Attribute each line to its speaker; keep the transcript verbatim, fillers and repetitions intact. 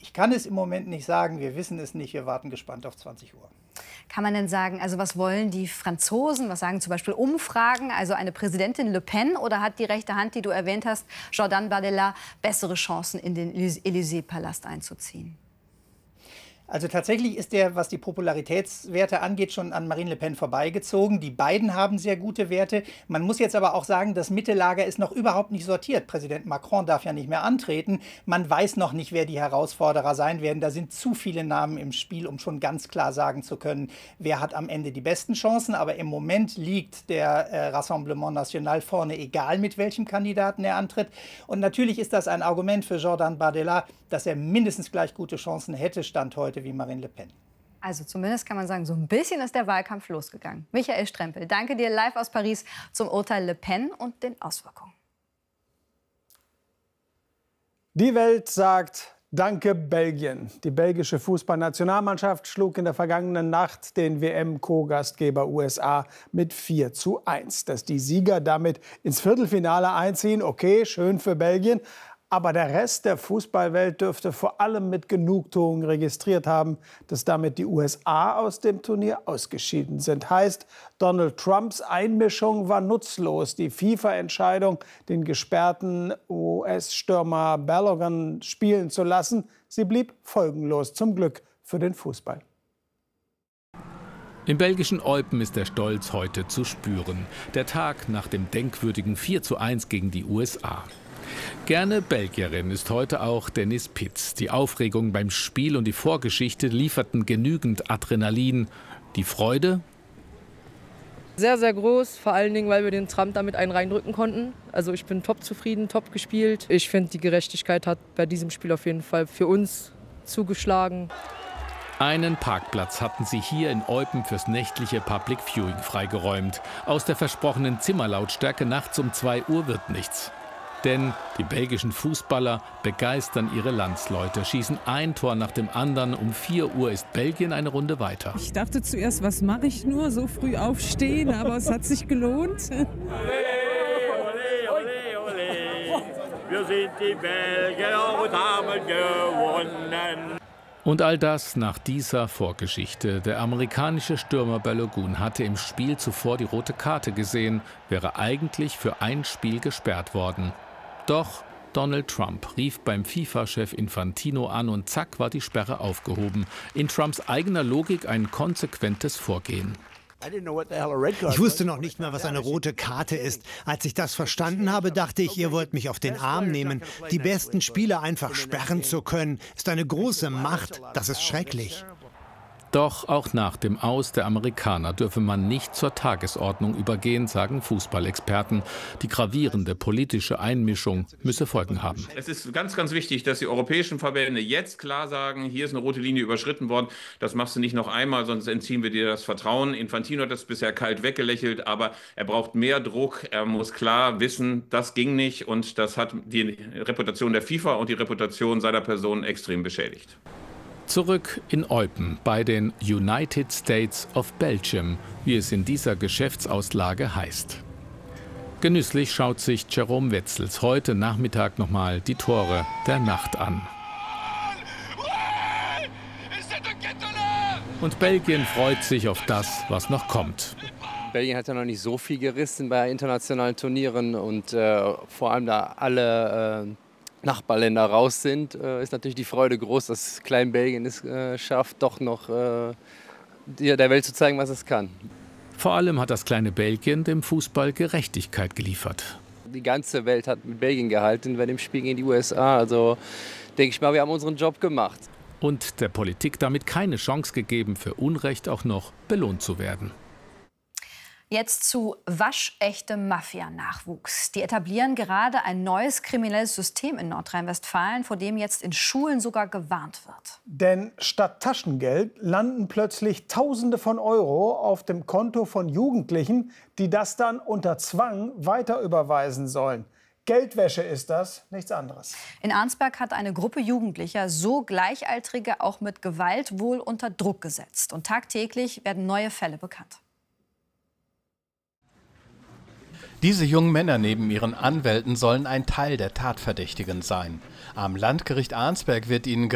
Speaker 1: Ich kann es im Moment nicht sagen, wir wissen es nicht, wir warten gespannt auf zwanzig Uhr.
Speaker 2: Kann man denn sagen, also was wollen die Franzosen, was sagen zum Beispiel Umfragen, also eine Präsidentin Le Pen, oder hat die rechte Hand, die du erwähnt hast, Jordan Bardella, bessere Chancen, in den Élysée-Palast einzuziehen?
Speaker 1: Also tatsächlich ist der, was die Popularitätswerte angeht, schon an Marine Le Pen vorbeigezogen. Die beiden haben sehr gute Werte. Man muss jetzt aber auch sagen, das Mittellager ist noch überhaupt nicht sortiert. Präsident Macron darf ja nicht mehr antreten. Man weiß noch nicht, wer die Herausforderer sein werden. Da sind zu viele Namen im Spiel, um schon ganz klar sagen zu können, wer hat am Ende die besten Chancen. Aber im Moment liegt der äh, Rassemblement National vorne, egal mit welchem Kandidaten er antritt. Und natürlich ist das ein Argument für Jordan Bardella, dass er mindestens gleich gute Chancen hätte, Stand heute, wie Marine Le Pen.
Speaker 2: Also zumindest kann man sagen, so ein bisschen ist der Wahlkampf losgegangen. Michael Strempel, danke dir live aus Paris zum Urteil Le Pen und den Auswirkungen.
Speaker 3: Die Welt sagt Danke Belgien. Die belgische Fußballnationalmannschaft schlug in der vergangenen Nacht den W M-Co-Gastgeber U S A mit vier zu eins. Dass die Sieger damit ins Viertelfinale einziehen, okay, schön für Belgien. Aber der Rest der Fußballwelt dürfte vor allem mit Genugtuung registriert haben, dass damit die U S A aus dem Turnier ausgeschieden sind. Heißt, Donald Trumps Einmischung war nutzlos. Die FIFA-Entscheidung, den gesperrten U S-Stürmer Balogun spielen zu lassen, sie blieb folgenlos. Zum Glück für den Fußball.
Speaker 4: Im belgischen Eupen ist der Stolz heute zu spüren. Der Tag nach dem denkwürdigen vier zu eins gegen die U S A. Gerne Belgierin ist heute auch Dennis Pitz. Die Aufregung beim Spiel und die Vorgeschichte lieferten genügend Adrenalin. Die Freude?
Speaker 5: Sehr, sehr groß, vor allen Dingen, weil wir den Trump damit einen reindrücken konnten. Also ich bin top zufrieden, top gespielt. Ich finde, die Gerechtigkeit hat bei diesem Spiel auf jeden Fall für uns zugeschlagen.
Speaker 4: Einen Parkplatz hatten sie hier in Eupen fürs nächtliche Public Viewing freigeräumt. Aus der versprochenen Zimmerlautstärke nachts um zwei Uhr wird nichts. Denn die belgischen Fußballer begeistern ihre Landsleute, schießen ein Tor nach dem anderen. Um vier Uhr ist Belgien eine Runde weiter.
Speaker 6: Ich dachte zuerst, was mache ich nur, so früh aufstehen, aber es hat sich gelohnt.
Speaker 7: Olé, olé, olé. Wir sind die Belgier und haben gewonnen.
Speaker 4: Und all das nach dieser Vorgeschichte. Der amerikanische Stürmer Balogun hatte im Spiel zuvor die rote Karte gesehen, wäre eigentlich für ein Spiel gesperrt worden. Doch Donald Trump rief beim FIFA-Chef Infantino an und zack war die Sperre aufgehoben. In Trumps eigener Logik ein konsequentes Vorgehen.
Speaker 8: Ich wusste noch nicht mal, was eine rote Karte ist. Als ich das verstanden habe, dachte ich, ihr wollt mich auf den Arm nehmen. Die besten Spieler einfach sperren zu können, ist eine große Macht. Das ist schrecklich.
Speaker 4: Doch auch nach dem Aus der Amerikaner dürfe man nicht zur Tagesordnung übergehen, sagen Fußballexperten. Die gravierende politische Einmischung müsse Folgen haben.
Speaker 9: Es ist ganz, ganz wichtig, dass die europäischen Verbände jetzt klar sagen, hier ist eine rote Linie überschritten worden. Das machst du nicht noch einmal, sonst entziehen wir dir das Vertrauen. Infantino hat das bisher kalt weggelächelt, aber er braucht mehr Druck. Er muss klar wissen, das ging nicht und das hat die Reputation der FIFA und die Reputation seiner Person extrem beschädigt.
Speaker 4: Zurück in Eupen bei den United States of Belgium, wie es in dieser Geschäftsauslage heißt. Genüsslich schaut sich Jerome Wetzels heute Nachmittag nochmal die Tore der Nacht an. Und Belgien freut sich auf das, was noch kommt.
Speaker 10: Belgien hat ja noch nicht so viel gerissen bei internationalen Turnieren und äh, vor allem da alle äh, Nachbarländer raus sind, äh, ist natürlich die Freude groß, dass Klein Belgien es äh, schafft, doch noch äh, der Welt zu zeigen, was es kann.
Speaker 4: Vor allem hat das kleine Belgien dem Fußball Gerechtigkeit geliefert.
Speaker 10: Die ganze Welt hat mit Belgien gehalten bei dem Spiel gegen die U S A. Also denke ich mal, wir haben unseren Job gemacht.
Speaker 4: Und der Politik damit keine Chance gegeben, für Unrecht auch noch belohnt zu werden.
Speaker 2: Jetzt zu waschechtem Mafia-Nachwuchs. Die etablieren gerade ein neues kriminelles System in Nordrhein-Westfalen, vor dem jetzt in Schulen sogar gewarnt wird.
Speaker 3: Denn statt Taschengeld landen plötzlich Tausende von Euro auf dem Konto von Jugendlichen, die das dann unter Zwang weiterüberweisen sollen. Geldwäsche ist das, nichts anderes.
Speaker 2: In Arnsberg hat eine Gruppe Jugendlicher so Gleichaltrige auch mit Gewalt wohl unter Druck gesetzt. Und tagtäglich werden neue Fälle bekannt.
Speaker 11: Diese jungen Männer neben ihren Anwälten sollen ein Teil der Tatverdächtigen sein. Am Landgericht Arnsberg wird ihnen